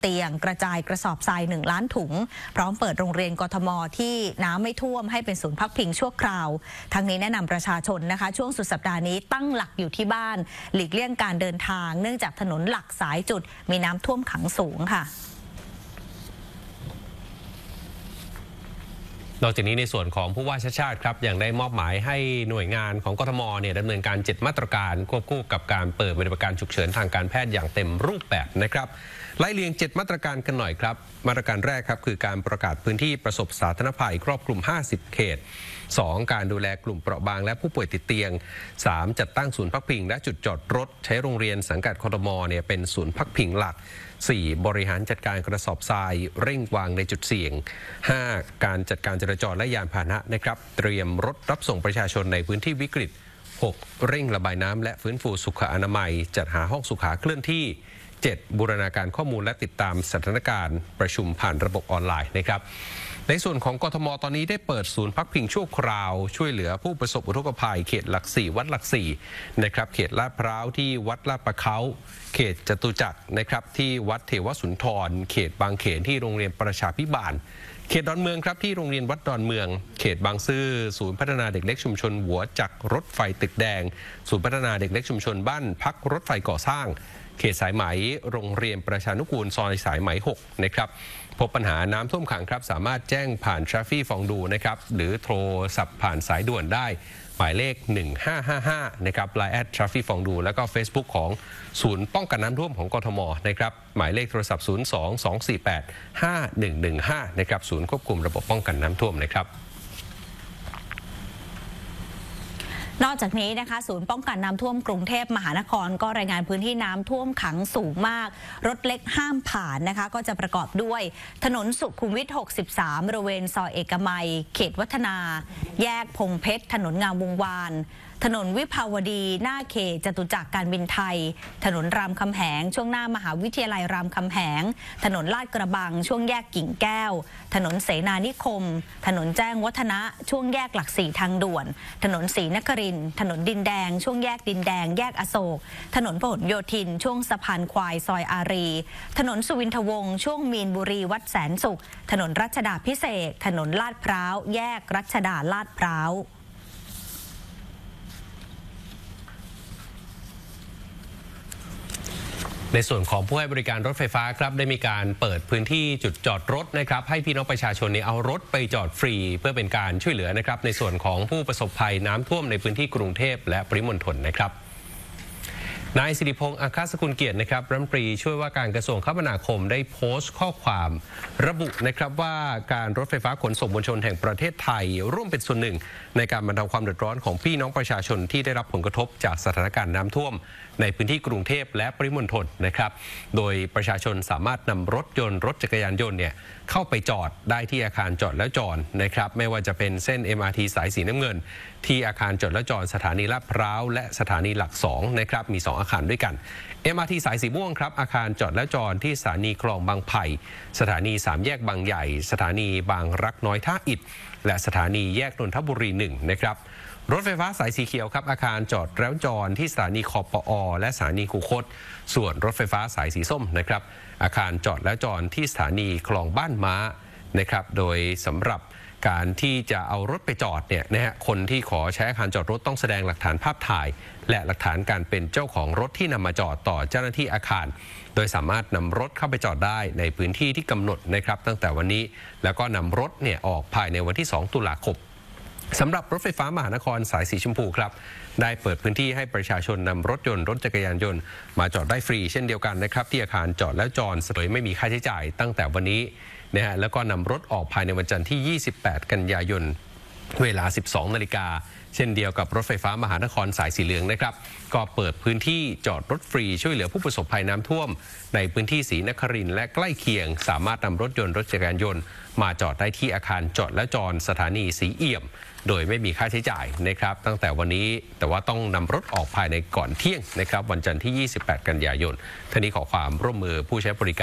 เตียงกระจายกระสอบทราย1 ล้านถุงพร้อมเปิดโรงเรียนกทมที่น้ำไม่ท่วมให้เป็นศูนย์พักพิงชั่วคราวทั้งนี้แนะนำประชาชนนะคะช่วงสุดสัปดาห์นี้ตั้งหลักอยู่ที่บ้านหลีกเลี่ยงการเดินทางเนื่องจากถนนหลักสายจุดมีน้ำท่วมขังสูงค่ะนอกจากนี้ในส่วนของผู้ว่าชาติครับยังได้มอบหมายให้หน่วยงานของกทมดำเนินการ7 มาตรการควบคู่กับการเปิดบริการฉุกเฉินทางการแพทย์อย่างเต็มรูปแบบนะครับไล่เรียง7 มาตรการกันหน่อยครับมาตรการแรกครับคือการประกาศพื้นที่ประสบสาธารณภัยครอบคลุม50 เขต 2. การดูแลกลุ่มเปราะบางและผู้ป่วยติดเตียง 3. จัดตั้งศูนย์พักพิงและจุดจอดรถใช้โรงเรียนสังกัดกทมเป็นศูนย์พักพิงหลัก 4. บริหารจัดการกระสอบทรายเร่งวางในจุดเสี่ยง 5. การจัดการจราจรและยานพาหนะนะครับเตรียมรถรับส่งประชาชนในพื้นที่วิกฤต 6. เร่งระบายน้ำและฟื้นฟูสุขอนามัยจัดหาห้องสุขาเคลื่อนที่ 7. บูรณาการข้อมูลและติดตามสถานการณ์ประชุมผ่านระบบออนไลน์นะครับในส่วนของกทมตอนนี้ได้เปิดศูนย์พักพิงชั่วคราวช่วยเหลือผู้ประสบอุทกภัยเขตหลัก 4 วัดหลัก 4นะครับเขตลาดพร้าวที่วัดลาดประเขาเขตจตุจักรนะครับที่วัดเทวสุนทรเขตบางเขนที่โรงเรียนประชาภิบาลเขตดอนเมืองครับที่โรงเรียนวัดดอนเมืองเขตบางซื่อศูนย์พัฒนาเด็กเล็กชุมชนหัวจักรรถไฟตึกแดงศูนย์พัฒนาเด็กเล็กชุมชนบ้านพักรถไฟก่อสร้างเขตสายไหมโรงเรียนประชานุกูลซอยสายไหม 6นะครับพบปัญหาน้ำท่วมขังครับสามารถแจ้งผ่านทราฟฟี่ฟองดูนะครับหรือโทรศัพท์ผ่านสายด่วนได้หมายเลข1555นะครับไลน์แอดทราฟฟี่ฟองดูแล้วก็ Facebook ของศูนย์ป้องกันน้ำท่วมของกทมนะครับหมายเลขโทรศัพท์02-248-5115นะครับศูนย์ควบคุมระบบป้องกันน้ำท่วมนะครับนอกจากนี้นะคะศูนย์ป้องกันน้ำท่วมกรุงเทพมหานครก็รายงานพื้นที่น้ำท่วมขังสูงมากรถเล็กห้ามผ่านนะคะก็จะประกอบด้วยถนนสุขุมวิท 63 บริเวณซอยเอกมัยเขตวัฒนาแยกพงเพชรถนนงามวงวานถนนวิภาวดีหน้าเขตจตุจักรการบินไทยถนนรามคำแหงช่วงหน้ามหาวิทยาลัยรามคำแหงถนนลาดกระบังช่วงแยกกิ่งแก้วถนนเสนานิคมถนนแจ้งวัฒนะช่วงแยกหลัก 4ทางด่วนถนนศรีนครินทร์ถนนดินแดงช่วงแยกดินแดงแยกอโศกถนนพหลโยธินช่วงสะพานควายซอยอารีถนนสุวินทวงศ์ช่วงมีนบุรีวัดแสนสุขถนนรัชดาภิเษกถนนลาดพร้าวแยกรัชดาลาดพร้าวในส่วนของผู้ให้บริการรถไฟฟ้าครับได้มีการเปิดพื้นที่จุดจอดรถนะครับให้พี่น้องประชาชนเอารถไปจอดฟรีเพื่อเป็นการช่วยเหลือนะครับในส่วนของผู้ประสบภัยน้ำท่วมในพื้นที่กรุงเทพและปริมณฑลนะครับนายสิริพงษ์อาคาสกุลเกียรตินะครับรัฐมนตรีช่วยว่าการกระทรวงคมนาคมได้โพสต์ข้อความระบุนะครับว่าการรถไฟฟ้าขนส่งมวลชนแห่งประเทศไทยร่วมเป็นส่วนหนึ่งในการบรรเทาความเดือดร้อนของพี่น้องประชาชนที่ได้รับผลกระทบจากสถานการณ์น้ำท่วมในพื้นที่กรุงเทพและปริมณฑลนะครับโดยประชาชนสามารถนำรถยนต์รถจักรยานยนต์เข้าไปจอดได้ที่อาคารจอดแล้วจอดนะครับไม่ว่าจะเป็นเส้น MRT สายสีน้ำเงินที่อาคารจอดแล้วจอดสถานีลาดพร้าวและสถานีหลัก2นะครับมี2อาคารด้วยกัน MRT สายสีม่วงครับอาคารจอดแล้วจอดที่สถานีคลองบางไผ่สถานี3แยกบางใหญ่สถานีบางรักน้อยท่าอิฐและสถานีแยกนนทบุรี1นะครับรถไฟฟ้าสายสีเขียวครับอาคารจอดแล้วจอดที่สถานีคปอและสถานีคูคตส่วนรถไฟฟ้าสายสีส้มนะครับอาคารจอดแล้วจอดที่สถานีคลองบ้านม้านะครับโดยสำหรับการที่จะเอารถไปจอดคนที่ขอใช้อาคารจอดรถต้องแสดงหลักฐานภาพถ่ายและหลักฐานการเป็นเจ้าของรถที่นำมาจอดต่อเจ้าหน้าที่อาคารโดยสามารถนำรถเข้าไปจอดได้ในพื้นที่ที่กำหนดนะครับตั้งแต่วันนี้แล้วก็นำรถออกภายในวันที่2 ตุลาคมสำหรับรถไฟฟ้ามหานครสายสีชมพูครับได้เปิดพื้นที่ให้ประชาชนนำรถยนต์รถจักรยานยนต์มาจอดได้ฟรีเช่นเดียวกันนะครับที่อาคารจอดแล้วจอดโดยไม่มีค่าใช้จ่ายตั้งแต่วันนี้แล้วก็นำรถออกภายในวันจันทร์ที่ 28 กันยายนเวลา 12 นาฬิกาเช่นเดียวกับรถไฟฟ้ามหานครสายสีเหลืองนะครับก็เปิดพื้นที่จอดรถฟรีช่วยเหลือผู้ประสบภัยน้ำท่วมในพื้นที่ศรีนครินทร์และใกล้เคียงสามารถนำรถยนต์รถจักรยานยนต์มาจอดได้ที่อาคารจอดและจอดสถานีสีเอี่ยมโดยไม่มีค่าใช้จ่ายนะครับตั้งแต่วันนี้แต่ว่าต้องนำรถออกภายในก่อนเที่ยงนะครับวันจันทร์ที่ 28 กันยายนท่านี้ขอความร่วมมือผู้ใช้บริการ